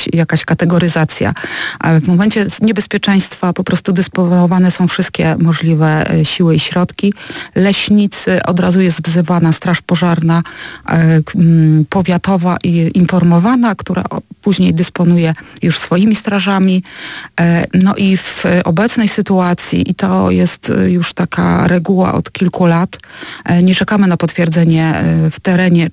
jakaś kategoryzacja. Ale w momencie niebezpieczeństwa po prostu dysponowane są wszystkie możliwe siły i środki. Leśnicy, od razu jest wzywana straż pożarna powiatowa i informowana, która później dysponuje już swoimi strażami. No i w obecnej sytuacji, i to jest już taka reguła od kilku lat, nie czekamy na potwierdzenie w terenie,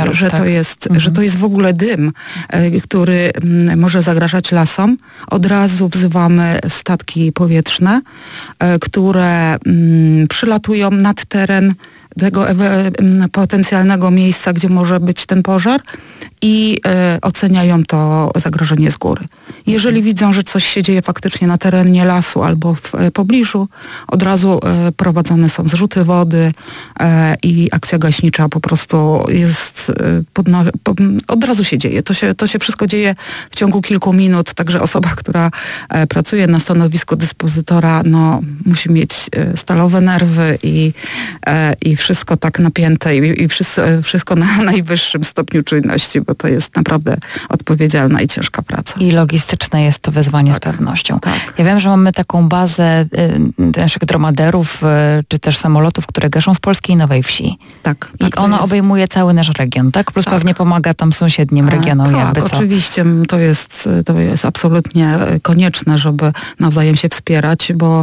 że to jest w ogóle dym, który może zagrażać lasom. Od razu wzywamy statki powietrzne, które przylatują nad teren tego potencjalnego miejsca, gdzie może być ten pożar i oceniają to zagrożenie z góry. Jeżeli widzą, że coś się dzieje faktycznie na terenie lasu albo w pobliżu, od razu prowadzone są zrzuty wody i akcja gaśnicza po prostu jest, od razu się dzieje. To się wszystko dzieje w ciągu kilku minut, także osoba, która pracuje na stanowisku dyspozytora, no, musi mieć stalowe nerwy i wszystko tak napięte i wszystko na najwyższym stopniu czujności, bo to jest naprawdę odpowiedzialna i ciężka praca. I logistyczne jest to wyzwanie z pewnością. Tak. Ja wiem, że mamy taką bazę naszych dromaderów, czy też samolotów, które gaszą w Polskiej Nowej Wsi. Tak. I ona obejmuje cały nasz region, tak? Plus pewnie pomaga tam sąsiednim regionom. Tak, oczywiście. To jest absolutnie konieczne, żeby nawzajem się wspierać, bo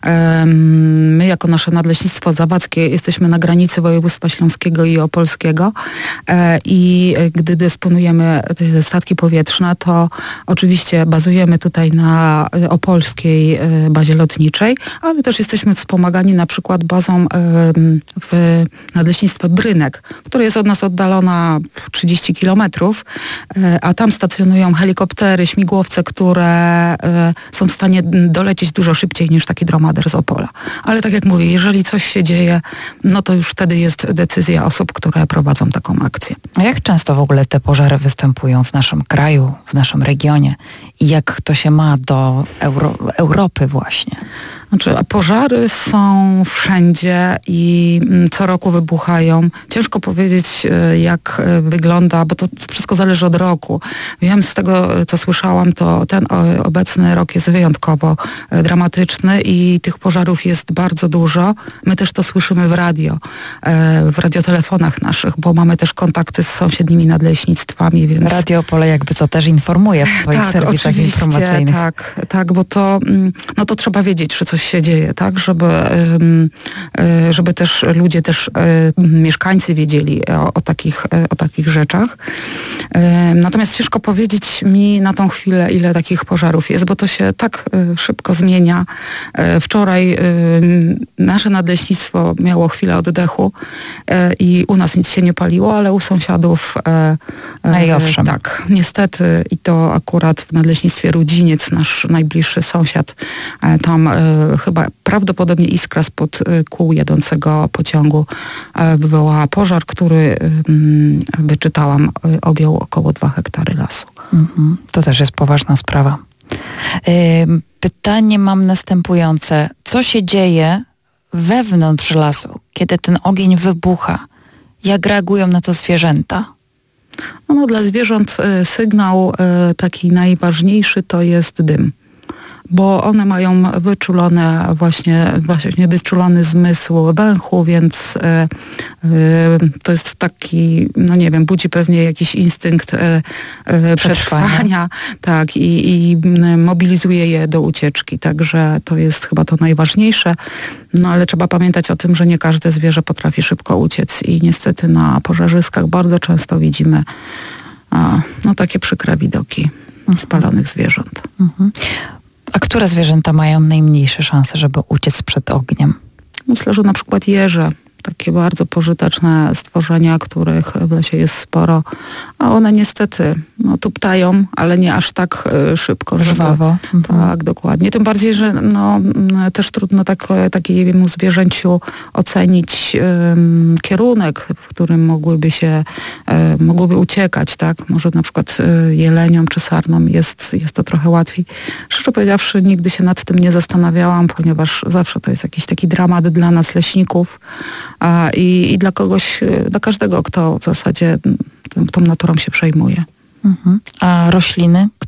my jako nasze Nadleśnictwo Zawadzkie jesteśmy na granicy województwa śląskiego i opolskiego i gdy dysponujemy statki powietrzne, to oczywiście bazujemy tutaj na opolskiej bazie lotniczej, ale też jesteśmy wspomagani na przykład bazą w Nadleśnictwie Brynek, która jest od nas oddalona 30 kilometrów, a tam stacjonują helikoptery, śmigłowce, które są w stanie dolecieć dużo szybciej niż taki dromader z Opola. Ale tak jak mówię, jeżeli coś się dzieje, no to już wtedy jest decyzja osób, które prowadzą taką akcję. A jak często w ogóle te pożary występują w naszym kraju, w naszym regionie i jak to się ma do Europy właśnie? Znaczy, pożary są wszędzie i co roku wybuchają. Ciężko powiedzieć, jak wygląda, bo to wszystko zależy od roku. Wiem z tego, co słyszałam, to ten obecny rok jest wyjątkowo dramatyczny i tych pożarów jest bardzo dużo. My też to słyszymy w radio, w radiotelefonach naszych, bo mamy też kontakty z sąsiednimi nadleśnictwami, więc... Radio Opole jakby co też informuje w swoich serwisach informacyjnych. Tak, bo to, no to trzeba wiedzieć, że coś się dzieje, tak, żeby też ludzie, mieszkańcy wiedzieli o takich rzeczach. Natomiast ciężko powiedzieć mi na tą chwilę, ile takich pożarów jest, bo to się tak szybko zmienia. Wczoraj nasze nadleśnictwo miało chwilę oddechu i u nas nic się nie paliło, ale u sąsiadów i owszem. Tak, niestety i to akurat w Nadleśnictwie Rudziniec, nasz najbliższy sąsiad, tam chyba prawdopodobnie iskra spod kół jadącego pociągu wywołała pożar, który, wyczytałam, objął około 2 hektary lasu. To też jest poważna sprawa. Pytanie mam następujące. Co się dzieje wewnątrz lasu, kiedy ten ogień wybucha? Jak reagują na to zwierzęta? No, dla zwierząt sygnał taki najważniejszy to jest dym. Bo one mają właśnie wyczulony zmysł węchu, więc to jest taki, no nie wiem, budzi pewnie jakiś instynkt przetrwania, tak, i mobilizuje je do ucieczki, także to jest chyba to najważniejsze, no ale trzeba pamiętać o tym, że nie każde zwierzę potrafi szybko uciec i niestety na pożarzyskach bardzo często widzimy takie przykre widoki spalonych zwierząt. A które zwierzęta mają najmniejsze szanse, żeby uciec przed ogniem? Myślę, że na przykład jeże. Takie bardzo pożyteczne stworzenia, których w lesie jest sporo, a one niestety tuptają, ale nie aż tak szybko. Żwawo. Tak, dokładnie. Tym bardziej, że też trudno takiemu zwierzęciu ocenić kierunek, w którym mogłyby uciekać, tak? Może na przykład jeleniom czy sarnom jest to trochę łatwiej. Szczerze powiedziawszy, nigdy się nad tym nie zastanawiałam, ponieważ zawsze to jest jakiś taki dramat dla nas leśników, i dla każdego, kto w zasadzie tą naturą się przejmuje. A rośliny,